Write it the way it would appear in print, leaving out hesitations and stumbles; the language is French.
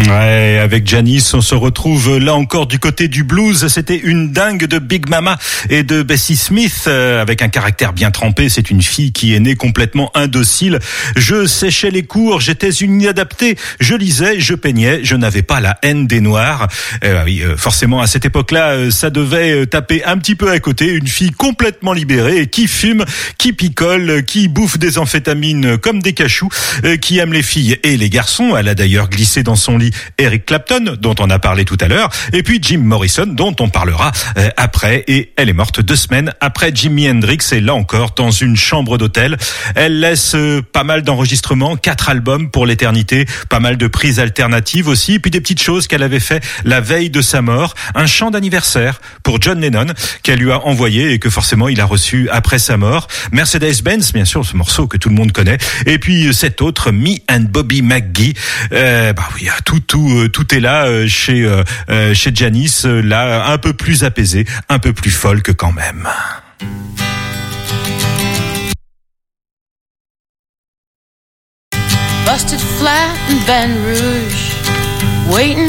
Ouais, avec Janis, on se retrouve là encore du côté du blues. C'était une dingue de Big Mama et de Bessie Smith, avec un caractère bien trempé. C'est une fille qui est née complètement indocile. Je séchais les cours, j'étais une inadaptée. Je lisais, je peignais, je n'avais pas la haine des Noirs. Oui, forcément, à cette époque-là, ça devait taper un petit peu à côté. Une fille complètement libérée, qui fume, qui picole, qui bouffe des amphétamines comme des cachous, qui aime les filles et les garçons. Elle a d'ailleurs glissé dans son lit Eric Clapton, dont on a parlé tout à l'heure, et puis Jim Morrison, dont on parlera après, et elle est morte 2 semaines après Jimi Hendrix, et là encore dans une chambre d'hôtel. Elle laisse pas mal d'enregistrements, 4 albums pour l'éternité, pas mal de prises alternatives aussi, puis des petites choses qu'elle avait fait la veille de sa mort, un chant d'anniversaire pour John Lennon qu'elle lui a envoyé et que forcément il a reçu après sa mort, Mercedes-Benz, bien sûr, ce morceau que tout le monde connaît, et puis cet autre, Me and Bobby McGee. Oui, tout est là chez Janis, là un peu plus apaisé, un peu plus folk quand même. Busted flat in Baton Rouge, waiting